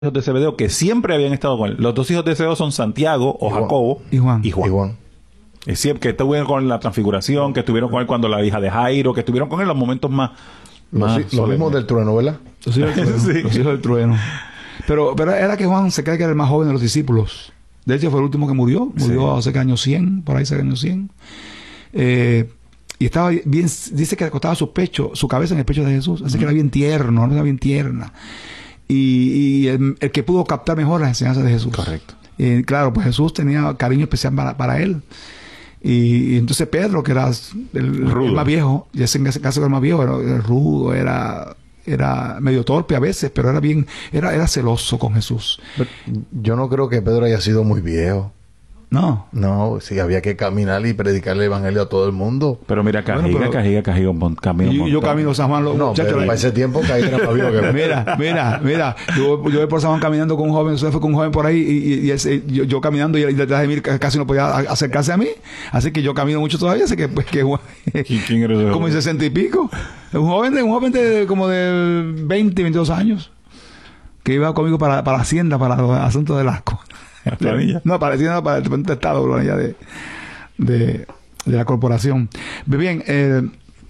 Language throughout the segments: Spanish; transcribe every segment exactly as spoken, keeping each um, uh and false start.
hijos de Zebedeo que siempre habían estado con él. Los dos hijos de Zebedeo son Santiago o Y Juan. Jacobo Y Juan. y Juan. Y Juan. Es decir, que estuvieron con la transfiguración, que estuvieron con él cuando la hija de Jairo, que estuvieron con él en los momentos más... Los, más hi- los solemnes. mismos del trueno, ¿verdad? Los hijos del trueno. Sí. Los hijos del trueno. Pero, pero era que Juan se cree que era el más joven de los discípulos. De hecho, fue el último que murió. Murió Sí. hace años cien, por ahí cerca de años cien. Eh, y estaba bien, dice que acostaba su pecho, su cabeza en el pecho de Jesús. Así que era bien tierno, era bien tierna. Y, y el, el que pudo captar mejor las enseñanzas de Jesús. Correcto. Y claro, pues Jesús tenía cariño especial para, para él. Y, y entonces Pedro, que era el, Rudo. el más viejo, y ese en ese caso era el más viejo, era, era rudo, era, era medio torpe a veces, pero era bien, era, era celoso con Jesús. Pero yo no creo que Pedro haya sido muy viejo. No. No, sí, había que caminar y predicar el evangelio a todo el mundo. Pero mira, Cajiga, Bueno, pero- Cajiga, Cajiga, un mon- camino un Y yo, yo montón. camino San Juan, los No, muchachos. pero para ese tiempo caí era más viejo que Mira, mira, mira, yo, yo voy por San Juan caminando con un joven, eso fue con un joven por ahí y, y- y ese- yo, yo caminando y, y detrás de mí casi no podía a- acercarse a mí, así que yo camino mucho todavía, así que pues que ¿Quién- quién era ese como en joven? sesenta y pico, un joven de un joven de como de veinte, veintidós años que iba conmigo para, para Hacienda, para los asuntos del asco. La planilla. No, para Hacienda, para el Departamento de Estado, la planilla de, de, de la corporación. Bien, eh,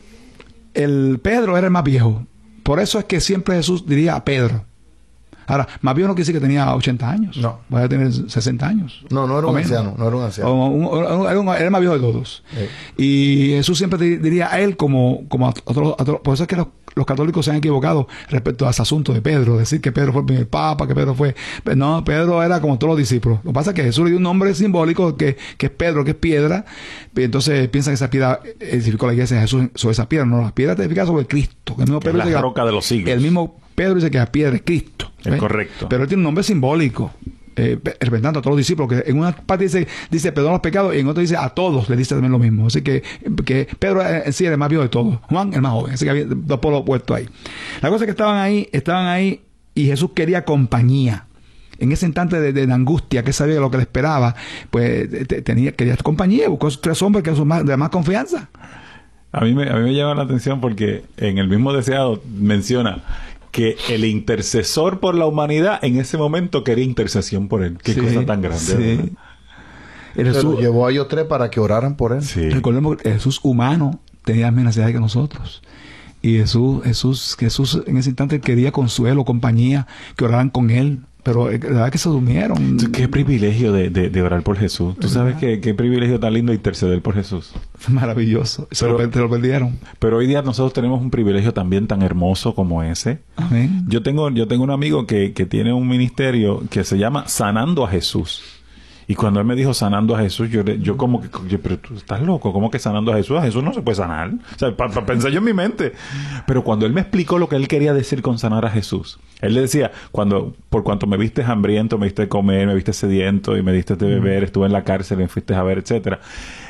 el Pedro era el más viejo. Por eso es que siempre Jesús diría a Pedro. Ahora, más viejo no quiere decir que tenía ochenta años. No. Voy a tener sesenta años. No, no era O un menos. anciano, no era un anciano. O un- un- era, un- era el más viejo de todos. Eh. Y Jesús siempre di- diría a él como, como a otros. a otros- por eso es que los, los católicos se han equivocado respecto a ese asunto de Pedro. Decir que Pedro fue el primer papa, que Pedro fue... No, Pedro era como todos los discípulos. Lo que pasa es que Jesús le dio un nombre simbólico que, que es Pedro, que es piedra. Y entonces piensan que esa piedra edificó la iglesia de Jesús sobre esa piedra. No, la piedra está edificada sobre Cristo. El mismo Que es Pedro la dice que roca de los siglos. El mismo Pedro dice que la piedra es Cristo. Es ¿ves? correcto. Pero él tiene un nombre simbólico, eh, representando a todos los discípulos, que en una parte dice, dice perdona los pecados, y en otra dice a todos, le dice también lo mismo. Así que, que Pedro eh, en sí era el más viejo de todos, Juan el más joven, así que había dos polos puestos ahí. La cosa es que estaban ahí, estaban ahí, y Jesús quería compañía. En ese instante de, de angustia, que sabía lo que le esperaba, pues te- tenía, quería compañía, buscó esos tres hombres que son más, de más confianza. A mí, me, a mí me llama la atención porque en el mismo deseado menciona que el intercesor por la humanidad en ese momento quería intercesión por él. Qué Sí, cosa tan grande. sí. ¿verdad? El Pero Jesús, llevó a ellos tres para que oraran por él. Sí. Recordemos que Jesús humano tenía las mismas necesidades que nosotros. Y Jesús, Jesús, Jesús en ese instante quería consuelo, compañía, que oraran con él. Pero eh, la verdad es que se durmieron. Qué privilegio de, de, de orar por Jesús. Tú sabes que, qué privilegio tan lindo interceder por Jesús. Maravilloso. Se Pero- lo, per- te lo perdieron. Pero hoy día nosotros tenemos un privilegio también tan hermoso como ese. Amén. Yo tengo, yo tengo un amigo que, que tiene un ministerio que se llama Sanando a Jesús. Y cuando él me dijo sanando a Jesús, yo, le- yo como que, yo, pero tú estás loco, ¿cómo que sanando a Jesús? A Jesús no se puede sanar. O sea, para pensar yo en mi mente. Pero cuando él me explicó lo que él quería decir con sanar a Jesús, él le decía, cuando, por cuanto me viste hambriento, me viste de comer, me viste sediento y me diste de beber, estuve en la cárcel, me fuiste a ver, etcétera.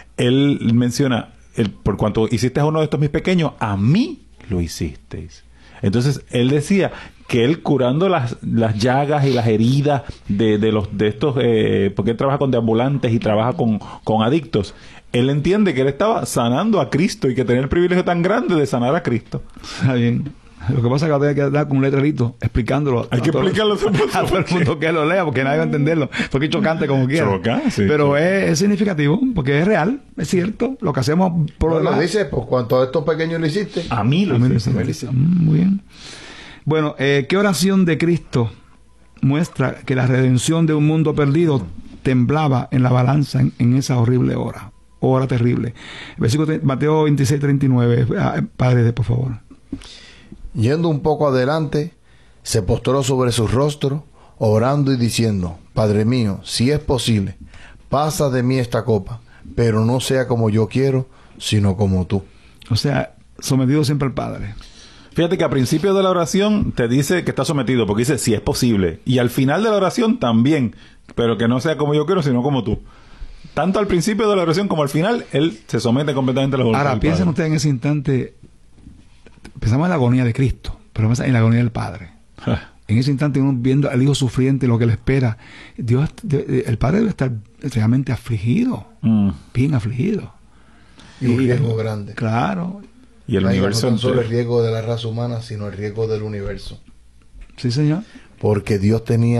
Él menciona, el, por cuanto hiciste a uno de estos mis pequeños, a mí lo hicisteis. Entonces, él decía que él curando las, las llagas y las heridas de, de los de estos, eh, porque él trabaja con deambulantes y trabaja con, con adictos, él entiende que él estaba sanando a Cristo y que tenía el privilegio tan grande de sanar a Cristo. Está bien. Lo que pasa es que hay que dar con un letrerito explicándolo. Hay que a todo- explicarlo a todo el mundo que lo lea, porque nadie va a entenderlo. Porque es chocante como quiera. Chocante, sí, Pero sí. es, es significativo, porque es real, es cierto. Lo que hacemos por Pero lo lo demás. dice, por cuanto a estos pequeños lo hiciste. A mí lo Amén. hiciste. Mm, Muy bien. Bueno, eh, ¿qué oración de Cristo muestra que la redención de un mundo perdido temblaba en la balanza en, en esa horrible hora? Hora terrible. Versículo tre- Mateo veintiséis, treinta y nueve. Ah, Padre, por favor. Yendo un poco adelante, se postró sobre su rostro, orando y diciendo, Padre mío, si es posible, pasa de mí esta copa, pero no sea como yo quiero, sino como tú. O sea, sometido siempre al Padre. Fíjate que al principio de la oración te dice que está sometido, porque dice si es posible. Y al final de la oración también, pero que no sea como yo quiero, sino como tú. Tanto al principio de la oración como al final, él se somete completamente a la voluntad Ahora, del piensen Padre. ustedes en ese instante, pensamos en la agonía de Cristo, pero piensa en la agonía del Padre. En ese instante uno viendo al hijo sufriente, lo que le espera, Dios, de- el Padre debe estar realmente afligido, Mm. bien afligido. Y un riesgo grande. Claro, Y el Ay, universo no tan solo el entero. riesgo de la raza humana, sino el riesgo del universo. sí señor. porque Dios tenía